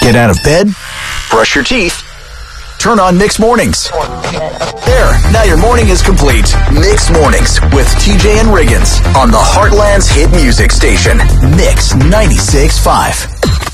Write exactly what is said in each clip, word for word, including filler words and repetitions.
Get out of bed, brush your teeth, turn on Mixed Mornings. There, now your morning is complete. Mixed Mornings with T J and Riggins on the Heartland's hit music station, Mix ninety-six point five.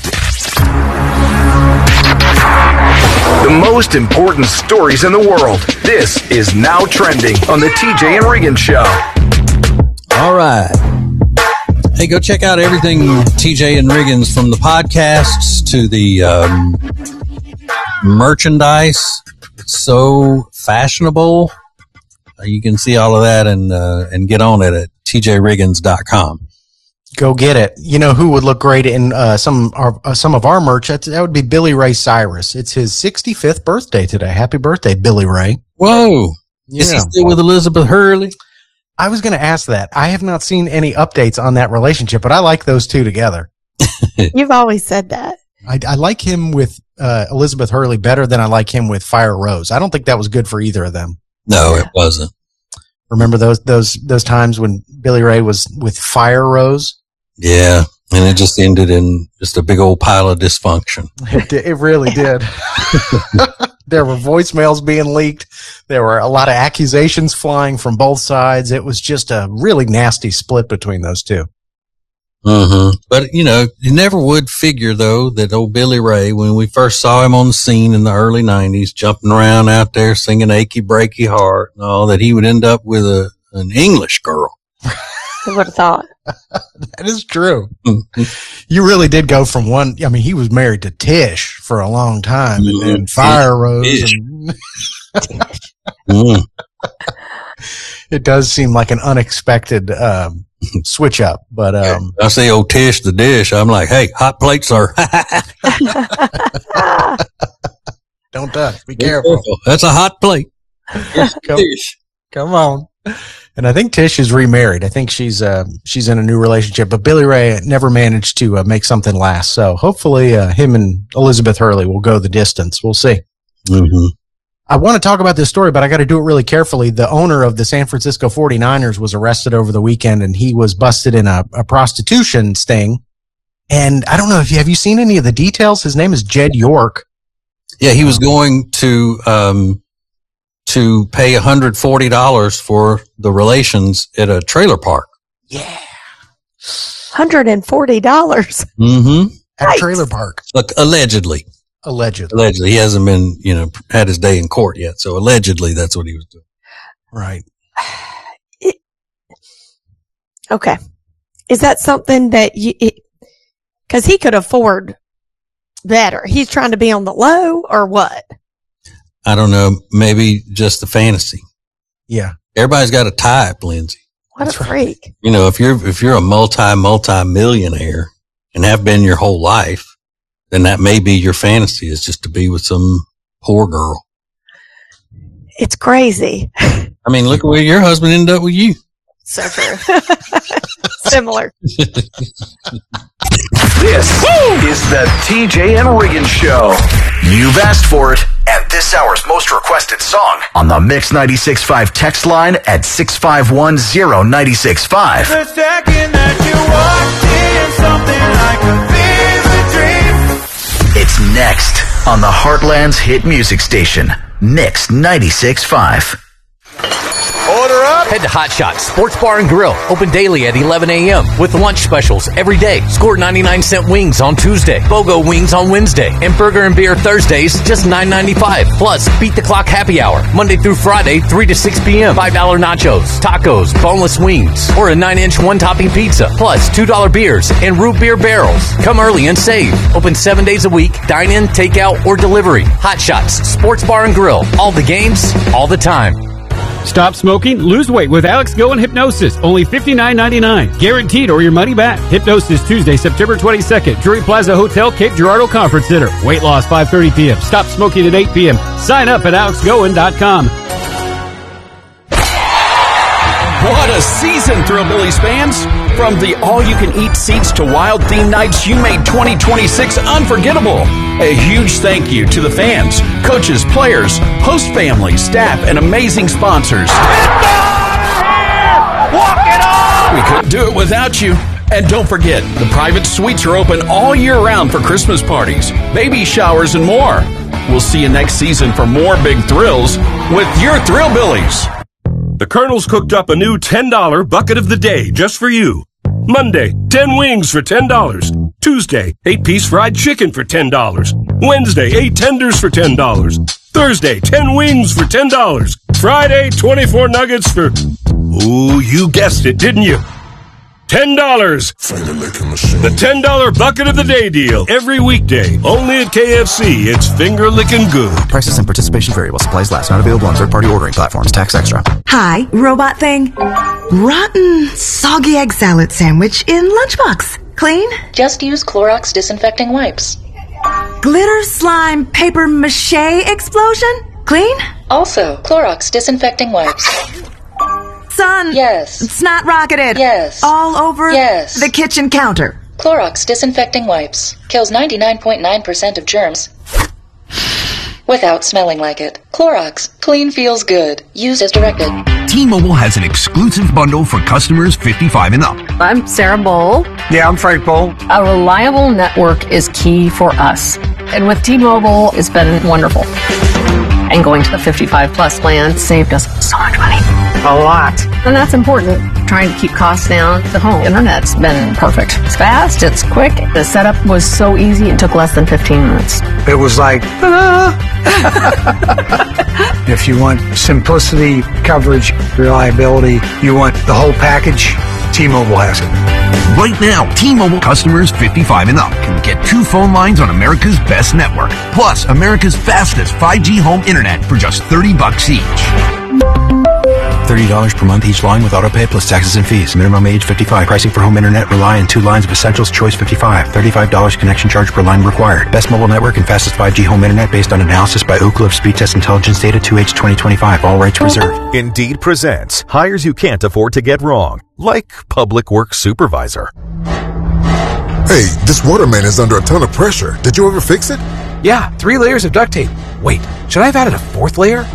The most important stories in the world. This is Now Trending on the T J and Riggins Show. All right. Hey, go check out everything T J and Riggins, from the podcasts to the um, merchandise. It's so fashionable. Uh, you can see all of that and uh, and get on it at T J Riggins dot com. Go get it. You know who would look great in uh, some our, uh, some of our merch? That's, that would be Billy Ray Cyrus. It's his sixty-fifth birthday today. Happy birthday, Billy Ray. Whoa. Yeah. Is he still with Elizabeth Hurley? I was going to ask that. I have not seen any updates on that relationship, but I like those two together. You've always said that. I, I like him with uh, Elizabeth Hurley better than I like him with Fire Rose. I don't think that was good for either of them. No, it wasn't. Remember those those those times when Billy Ray was with Fire Rose? Yeah, and it just ended in just a big old pile of dysfunction. It, did, it really did. There were voicemails being leaked. There were a lot of accusations flying from both sides. It was just a really nasty split between those two. Mm-hmm. But, you know, you never would figure, though, that old Billy Ray, when we first saw him on the scene in the early nineties, jumping around out there singing Achy Breaky Heart and all, that he would end up with a an English girl. Who would have thought? That is true. You really did go from one. I mean, he was married to Tish for a long time, and then mm-hmm. Fire Rose. And mm. It does seem like an unexpected um, switch up, but um, I say, "Oh, Tish the dish." I'm like, "Hey, hot plate, sir." Don't touch. Be careful. careful. That's a hot plate. Come, come on. And I think Tish is remarried. I think she's uh, she's in a new relationship. But Billy Ray never managed to uh, make something last. So hopefully uh, him and Elizabeth Hurley will go the distance. We'll see. Mm-hmm. I want to talk about this story, but I got to do it really carefully. The owner of the San Francisco forty-niners was arrested over the weekend, and he was busted in a, a prostitution sting. And I don't know if you have you seen any of the details. His name is Jed York. Yeah, he was going to um, to pay one hundred forty dollars for the relations at a trailer park. Yeah. one hundred forty dollars. Mm-hmm. At right. a trailer park. Look, allegedly. Allegedly. Allegedly. He hasn't been, you know, had his day in court yet. So allegedly that's what he was doing. Right. It, okay. Is that something that you, because he could afford better. He's trying to be on the low or what? I don't know. Maybe just the fantasy. Yeah. Everybody's got a type, Lindsay. What That's a freak. Right. You know, if you're, if you're a multi, multi millionaire and have been your whole life, then that may be your fantasy, is just to be with some poor girl. It's crazy. I mean, look at where your husband ended up with you. So true. Similar. This is the T J and Riggins Show. You've asked for it, and this hour's most requested song on the Mix ninety-six point five text line at six five one zero nine six five. The second that you walked in, something like a fever dream. It's next on the Heartland's hit music station, Mix ninety-six point five. Order up. Head to Hot Shots Sports Bar and Grill. Open daily at eleven a.m. with lunch specials every day. Score ninety-nine cent wings on Tuesday. BOGO wings on Wednesday. And burger and beer Thursdays, just nine ninety-five. Plus, Beat the Clock happy hour. Monday through Friday, three to six p.m. five dollar nachos, tacos, boneless wings, or a nine inch one-topping pizza. Plus, two dollar beers and root beer barrels. Come early and save. Open seven days a week. Dine in, takeout, or delivery. Hot Shots Sports Bar and Grill. All the games, all the time. Stop smoking, lose weight with Alex Go and Hypnosis. Only fifty-nine ninety-nine. Guaranteed or your money back. Hypnosis Tuesday, September twenty-second. Drury Plaza Hotel, Cape Girardeau Conference Center. Weight loss five thirty p.m. Stop smoking at eight p.m. Sign up at alex goin dot com. What a season, Thrill-Billies fans! From the all-you-can-eat seats to wild-themed nights, you made twenty twenty-six unforgettable. A huge thank you to the fans, coaches, players, host families, staff, and amazing sponsors. Walk it on! We couldn't do it without you. And don't forget, the private suites are open all year round for Christmas parties, baby showers, and more. We'll see you next season for more big thrills with your Thrillbillies. The Colonel's cooked up a new ten dollar bucket of the day just for you. Monday, ten wings for ten dollars. Tuesday, eight piece fried chicken for ten dollars. Wednesday, eight tenders for ten dollars. Thursday, ten wings for ten dollars. Friday, twenty-four nuggets for... Ooh, you guessed it, didn't you? ten dollars. The ten dollar bucket of the day deal. Every weekday. Only at K F C. It's finger licking good. Prices and participation vary while supplies last. Not available on third-party ordering platforms. Tax extra. Hi, robot thing. Rotten, soggy egg salad sandwich in lunchbox. Clean? Just use Clorox disinfecting wipes. Glitter slime paper mache explosion? Clean? Also, Clorox disinfecting wipes. Son. Yes. Snot rocketed. Yes. All over yes. the kitchen counter. Clorox disinfecting wipes. Kills ninety-nine point nine percent of germs without smelling like it. Clorox. Clean feels good. Use as directed. T-Mobile has an exclusive bundle for customers fifty-five and up. I'm Sarah Bowl. Yeah, I'm Frank Bowl. A reliable network is key for us. And with T-Mobile, it's been wonderful. And going to the fifty-five plus plan saved us so much money. A lot. And that's important. Trying to keep costs down. The home internet's been perfect. It's fast, it's quick. The setup was so easy, it took less than fifteen minutes. It was like, ta-da! If you want simplicity, coverage, reliability, you want the whole package, T-Mobile has it. Right now, T-Mobile customers fifty-five and up can get two phone lines on America's best network, plus America's fastest five G home internet for just thirty bucks each. thirty dollars per month each line with autopay plus taxes and fees. Minimum age fifty-five. Pricing for home internet rely on two lines of Essentials Choice fifty-five. thirty-five dollars connection charge per line required. Best mobile network and fastest five G home internet based on analysis by Ookla of Speed Test Intelligence Data two H twenty twenty-five. All rights reserved. Indeed presents hires you can't afford to get wrong, like public works supervisor. Hey, this waterman is under a ton of pressure. Did you ever fix it? Yeah, three layers of duct tape. Wait, should I have added a fourth layer?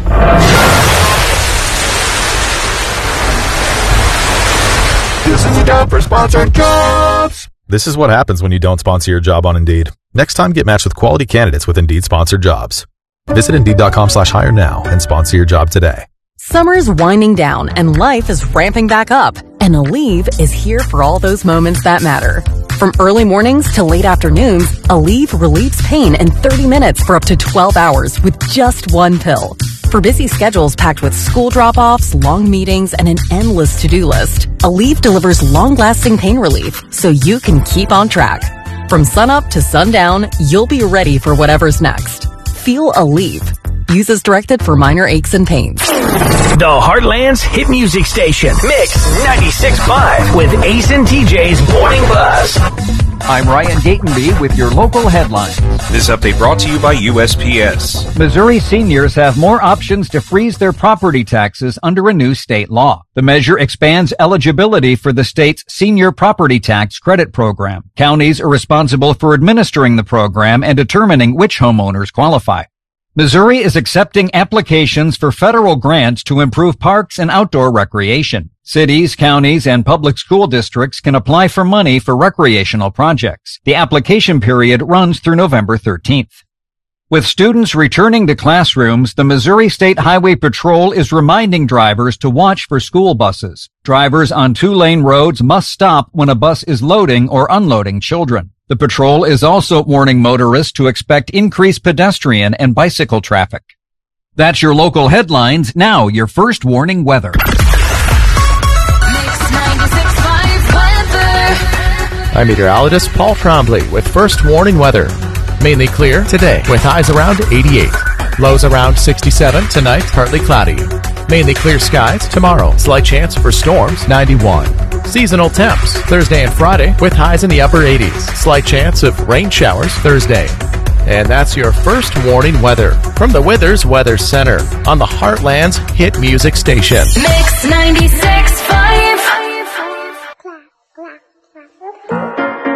This is a job for sponsored jobs. This is what happens when you don't sponsor your job on Indeed. Next time, get matched with quality candidates with Indeed sponsored jobs. Visit Indeed.com slash hire now and sponsor your job today. Summer's winding down and life is ramping back up. And Aleve is here for all those moments that matter. From early mornings to late afternoons, Aleve relieves pain in thirty minutes for up to twelve hours with just one pill. For busy schedules packed with school drop-offs, long meetings, and an endless to-do list, Aleve delivers long-lasting pain relief so you can keep on track. From sunup to sundown, you'll be ready for whatever's next. Feel Aleve. Use as directed for minor aches and pains. The Heartland's hit music station, Mix ninety-six point five with Ace and T J's Morning Buzz. I'm Ryan Gatenby with your local headlines. This update brought to you by U S P S. Missouri seniors have more options to freeze their property taxes under a new state law. The measure expands eligibility for the state's senior property tax credit program. Counties are responsible for administering the program and determining which homeowners qualify. Missouri is accepting applications for federal grants to improve parks and outdoor recreation. Cities, counties, and public school districts can apply for money for recreational projects. The application period runs through November thirteenth. With students returning to classrooms, the Missouri State Highway Patrol is reminding drivers to watch for school buses. Drivers on two-lane roads must stop when a bus is loading or unloading children. The patrol is also warning motorists to expect increased pedestrian and bicycle traffic. That's your local headlines. Now, your first warning weather. I'm meteorologist Paul Trombley with first warning weather. Mainly clear today with highs around eighty-eight. Lows around sixty-seven. Tonight, partly cloudy. Mainly clear skies tomorrow. Slight chance for storms, ninety-one. Seasonal temps Thursday and Friday with highs in the upper eighties. Slight chance of rain showers Thursday. And that's your first warning weather from the Withers Weather Center on the Heartland's hit music station. Mix ninety-six point five.